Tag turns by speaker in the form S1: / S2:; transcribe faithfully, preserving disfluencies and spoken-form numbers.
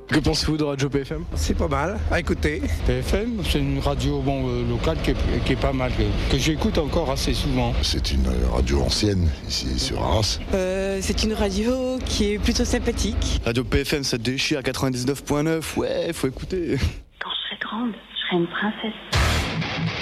S1: Que pensez-vous de Radio P F M ?
S2: C'est pas mal à écouter.
S3: P F M, c'est une radio bon, euh, locale qui est, qui est pas mal, que, que j'écoute encore assez souvent.
S4: C'est une radio ancienne, ici sur Arras.
S5: Euh, c'est une radio qui est plutôt sympathique.
S1: Radio P F M, ça déchire à quatre-vingt-dix-neuf virgule neuf, ouais, faut écouter.
S6: Quand je serai grande, je serai une princesse.